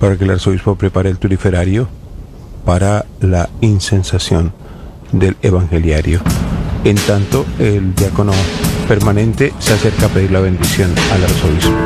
para que el arzobispo prepare el turiferario para la incensación del evangeliario. En tanto, el diácono permanente se acerca a pedir la bendición al arzobispo.